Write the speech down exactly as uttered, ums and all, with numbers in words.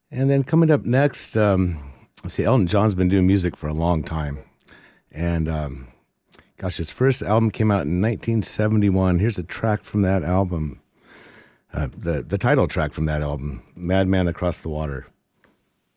And then coming up next, um, let's see, Elton John's been doing music for a long time. And um, gosh, his first album came out in nineteen seventy-one. Here's a track from that album, uh, the, the title track from that album, Madman Across the Water.